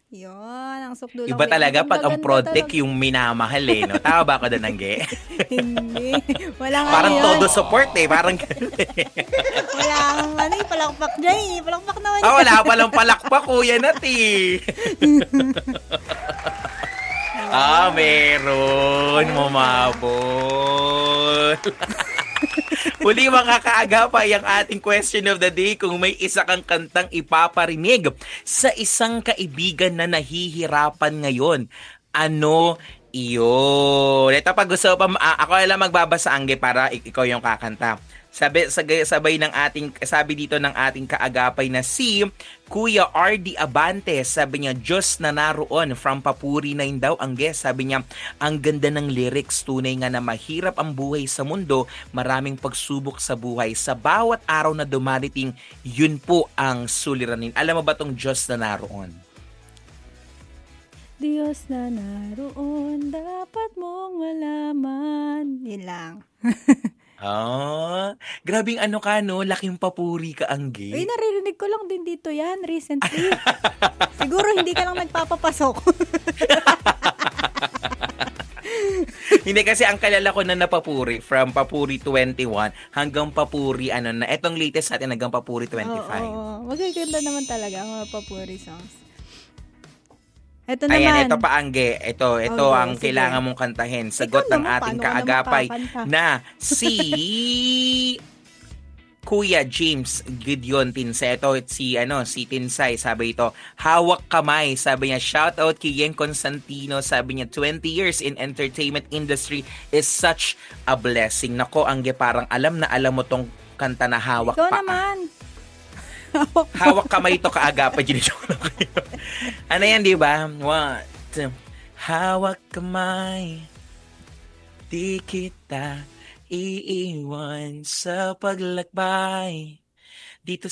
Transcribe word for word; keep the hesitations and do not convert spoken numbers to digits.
Yun, ang sukdulan Iba ko. Ang talaga pag ang ganda-ganda project talaga. yung minamahal eh, no? Tama ba ako doon, Angge? Hindi. Walang ano Parang yun. todo support eh, parang ganun eh. Wala kang ano eh, palakpak dyan eh. Palakpak naman Ah, yan. wala palang palakpak, Kuya Nat eh. Ah, meron. Mamabol. Muli mga kaagapay ang ating question of the day, kung may isa kang kantang ipaparinig sa isang kaibigan na nahihirapan ngayon, ano iyon? Ito pag gusto pa, ah, ako lang magbabasa, Angge, para ik- ikaw yung kakanta. Sabi, sabay, sabay ng ating, sabi dito ng ating kaagapay na si Kuya R D Abante, sabi niya, Diyos na naroon, from Papuri na daw ang guest. Sabi niya, ang ganda ng lyrics, tunay nga na mahirap ang buhay sa mundo, maraming pagsubok sa buhay. Sa bawat araw na dumarating, yun po ang suliranin. Alam mo ba tong Diyos na naroon? Diyos na naroon, dapat mong malaman. Yun lang. Ah, grabing ano ka, no? Laking papuri ka, Uy, Angge. naririnig ko lang din dito yan recently. Siguro hindi ka lang nagpapapasok. Hindi, kasi ang kalala ko na napapuri from Papuri twenty-one hanggang Papuri ano na, etong latest natin hanggang Papuri twenty-five. Oo, oo. Magaganda naman talaga ang mga papuri songs. Ito Ayan, naman. ito pa, Angge. Ito, ito Oh, go, ang sige. kailangan mong kantahin. Sagot Ikaw ng naman, ating paano ka naman kaagapay kakanta? na si Kuya James Gideon Tinsay. Ito si ano, si Tinsay, sabi ito, hawak kamay. Sabi niya, shout out kay Yen Constantino. Sabi niya, twenty years in entertainment industry is such a blessing. Nako, Angge, parang alam na alam mo tong kanta na hawak Ikaw pa. naman. Hawak kamay ito kaagapay. Ginisok lang kayo. Ano yan, di ba? One, two. Hawak kamay, di kita iiwan sa paglakbay. Dito